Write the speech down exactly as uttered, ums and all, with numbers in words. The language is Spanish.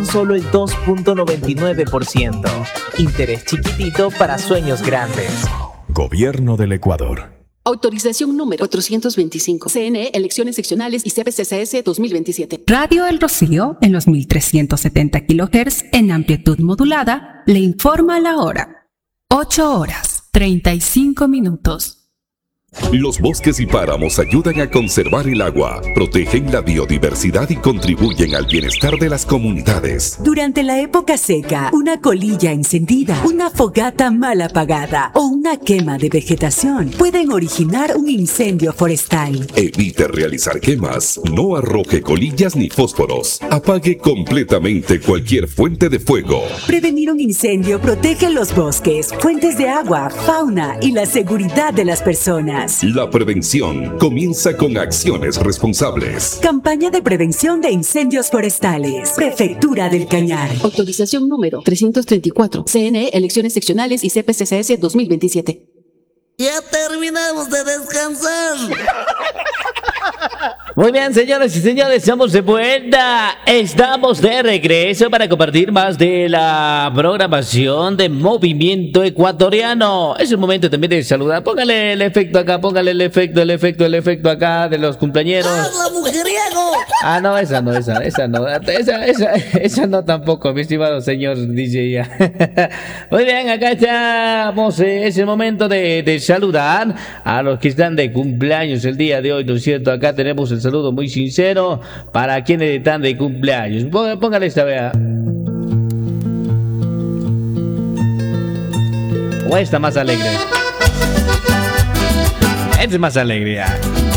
solo el dos punto noventa y nueve por ciento. Interés chiquitito para sueños grandes. Gobierno del Ecuador. Autorización número cuatrocientos veinticinco. C N E, Elecciones Seccionales y C P C C S dos mil veintisiete. Radio El Rocío, en los mil trescientos setenta kilohertz en amplitud modulada, le informa la hora. ocho horas, treinta y cinco minutos. Los bosques y páramos ayudan a conservar el agua, protegen la biodiversidad y contribuyen al bienestar de las comunidades. Durante la época seca, una colilla encendida, una fogata mal apagada o una quema de vegetación pueden originar un incendio forestal. Evite realizar quemas, no arroje colillas ni fósforos, apague completamente cualquier fuente de fuego. Prevenir un incendio protege los bosques, fuentes de agua, fauna y la seguridad de las personas. La prevención comienza con acciones responsables. Campaña de prevención de incendios forestales. Prefectura del Cañar. Autorización número trescientos treinta y cuatro. C N E, Elecciones Seccionales y C P C C S dos mil veintisiete. Ya terminamos de descansar. Muy bien, señores y señores, estamos de vuelta. Estamos de regreso para compartir más de la programación de Movimiento Ecuatoriano. Es el momento también de saludar. Póngale el efecto acá, póngale el efecto, el efecto, el efecto acá de los cumpleañeros. ¡Hazla, mujeriego! Ah, no, esa no, esa, esa no, esa, esa, esa no tampoco, mi estimado señor D J. Muy bien, acá estamos. Es el momento de, de saludar a los que están de cumpleaños el día de hoy, ¿no es cierto? Acá tenemos el saludo muy sincero para quienes están de cumpleaños. Póngale esta, vea. O esta más alegre. Esta es más alegre.